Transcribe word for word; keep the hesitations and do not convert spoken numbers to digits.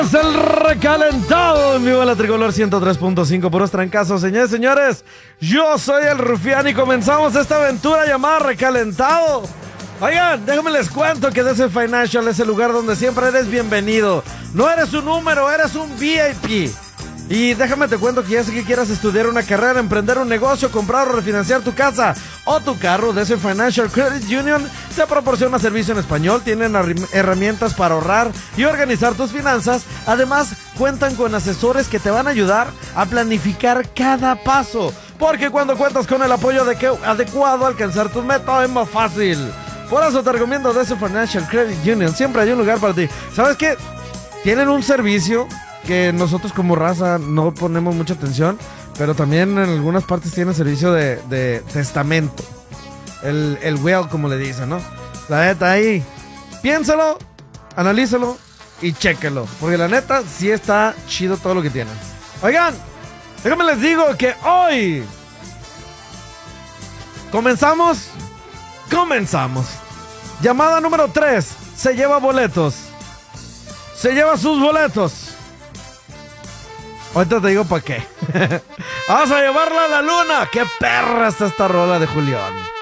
Es el recalentado en vivo de la Tricolor ciento tres punto cinco, puros trancazos, señores, señores. Yo soy el Rufián y comenzamos esta aventura llamada Recalentado. Oigan, déjenme les cuento que D C Financial es el lugar donde siempre eres bienvenido. No eres un número, eres un V I P. Y déjame te cuento que ya sé que quieras estudiar una carrera, emprender un negocio, comprar o refinanciar tu casa o tu carro. D C Financial Credit Union te proporciona servicio en español, tienen herramientas para ahorrar y organizar tus finanzas. Además, cuentan con asesores que te van a ayudar a planificar cada paso. Porque cuando cuentas con el apoyo adecuado, alcanzar tus metas es más fácil. Por eso te recomiendo D C Financial Credit Union. Siempre hay un lugar para ti. ¿Sabes qué? Tienen un servicio que nosotros como raza no ponemos mucha atención, pero también en algunas partes tienen servicio de, de testamento. El, el will, como le dicen, ¿no? La neta, ahí, piénsalo, analízalo y chéquelo. Porque la neta, sí está chido todo lo que tienen. Oigan, déjame les digo que hoy comenzamos, comenzamos. Llamada número tres, se lleva boletos. Se lleva sus boletos. Ahorita te digo para qué. Vamos a llevarla a la luna. ¡Qué perra está esta rola de Julián!